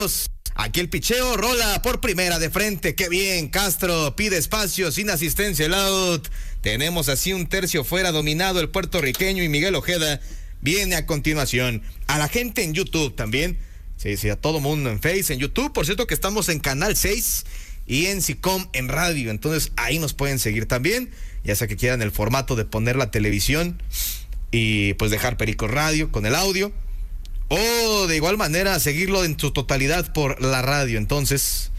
Aquí el picheo rola por primera de frente. Qué bien, Castro pide espacio sin asistencia el out. Tenemos así un tercio fuera dominado el puertorriqueño y Miguel Ojeda viene a continuación. A la gente en YouTube también. Sí, a todo mundo en Face, en YouTube. Por cierto que estamos en Canal 6 y en SICOM en radio. Entonces ahí nos pueden seguir también. Ya sea que quieran el formato de poner la televisión y pues dejar Perico Radio con el audio. O de igual manera seguirlo en su totalidad por la radio. Entonces,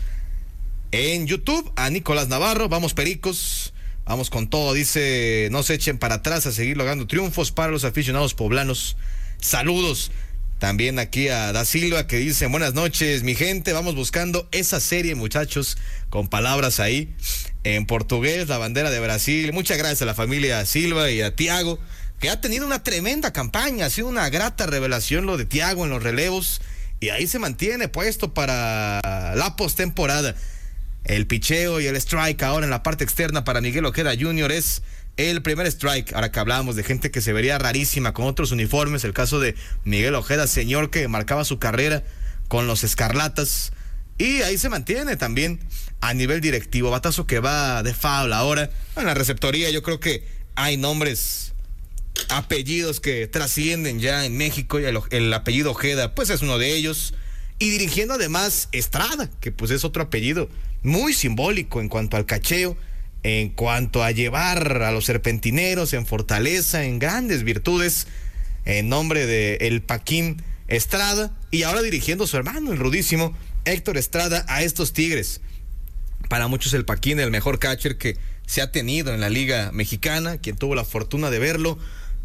en YouTube, a Nicolás Navarro, vamos Pericos, vamos con todo, dice, no se echen para atrás a seguir logrando triunfos para los aficionados poblanos. Saludos también aquí a Da Silva que dice, buenas noches mi gente, vamos buscando esa serie muchachos, con palabras ahí en portugués, la bandera de Brasil. Muchas gracias a la familia Silva y a Tiago, que ha tenido una tremenda campaña, ha sido una grata revelación lo de Tiago en los relevos, y ahí se mantiene puesto para la postemporada. El picheo y el strike ahora en la parte externa para Miguel Ojeda Jr. es el primer strike. Ahora que hablábamos de gente que se vería rarísima con otros uniformes, el caso de Miguel Ojeda, señor que marcaba su carrera con los Escarlatas, y ahí se mantiene también a nivel directivo. Batazo que va de foul ahora. En la receptoría yo creo que hay nombres, apellidos que trascienden ya en México, y el apellido Ojeda pues es uno de ellos, y dirigiendo además Estrada, que pues es otro apellido muy simbólico en cuanto al cacheo, en cuanto a llevar a los serpentineros en fortaleza, en grandes virtudes, en nombre de el Paquín Estrada, y ahora dirigiendo a su hermano, el rudísimo Héctor Estrada, a estos Tigres. Para muchos el Paquín, el mejor catcher que se ha tenido en la Liga Mexicana, quien tuvo la fortuna de verlo,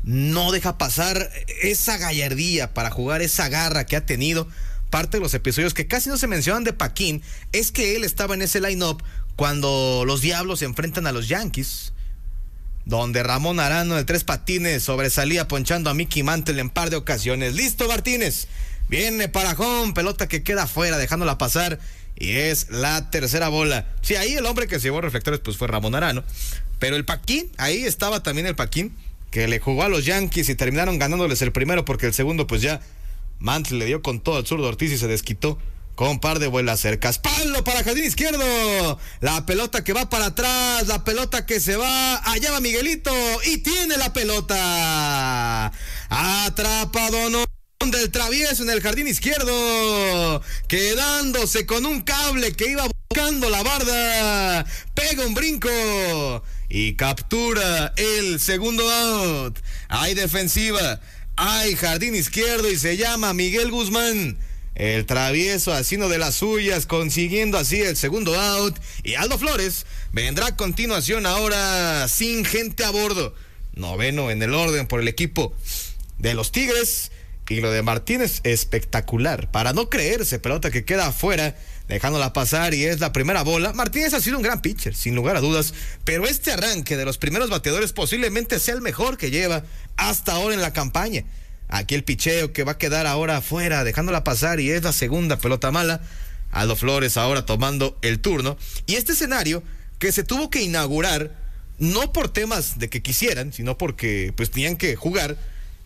no deja pasar esa gallardía para jugar, esa garra que ha tenido. Parte de los episodios que casi no se mencionan de Paquín es que él estaba en ese line-up cuando los Diablos se enfrentan a los Yankees, donde Ramón Arano, el tres patines, sobresalía ponchando a Mickey Mantle en par de ocasiones. Listo Martínez, viene para home, pelota que queda afuera, dejándola pasar, y es la tercera bola. Sí, ahí el hombre que se llevó reflectores pues fue Ramón Arano, pero el Paquín, ahí estaba también el Paquín, que le jugó a los Yankees y terminaron ganándoles el primero, porque el segundo pues ya Mantle le dio con todo al zurdo Ortiz y se desquitó con un par de vuelas cercas. Palo para jardín izquierdo, la pelota que va para atrás, la pelota que se va, allá va Miguelito y tiene la pelota, atrapado no del travieso en el jardín izquierdo, quedándose con un cable que iba buscando la barda, pega un brinco y captura el segundo out. Hay defensiva, hay jardín izquierdo y se llama Miguel Guzmán, el travieso haciendo de las suyas, consiguiendo así el segundo out. Y Aldo Flores vendrá a continuación ahora sin gente a bordo, noveno en el orden por el equipo de los Tigres. Y lo de Martínez, espectacular, para no creerse, pelota que queda afuera, dejándola pasar, y es la primera bola. Martínez ha sido un gran pitcher, sin lugar a dudas, pero este arranque de los primeros bateadores posiblemente sea el mejor que lleva hasta ahora en la campaña. Aquí el picheo que va a quedar ahora afuera, dejándola pasar, y es la segunda pelota mala. Aldo Flores ahora tomando el turno, y este escenario que se tuvo que inaugurar, no por temas de que quisieran, sino porque pues tenían que jugar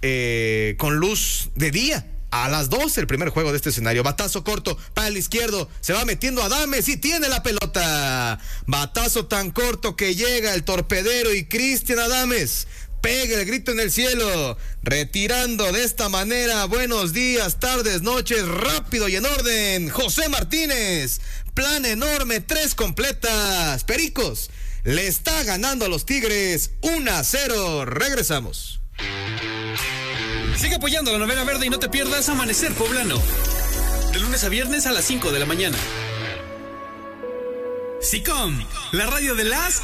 con luz de día. A las 12 el primer juego de este escenario. Batazo corto para el izquierdo, se va metiendo Adames y tiene la pelota. Batazo tan corto que llega el torpedero y Cristian Adames pega el grito en el cielo, retirando de esta manera. Buenos días, tardes, noches, rápido y en orden. José Martínez, plan enorme, 3 completas. Pericos le está ganando a los Tigres 1-0. Regresamos. Sigue apoyando la novena verde y no te pierdas Amanecer Poblano, de lunes a viernes a las 5 de la mañana. SICOM, la radio de las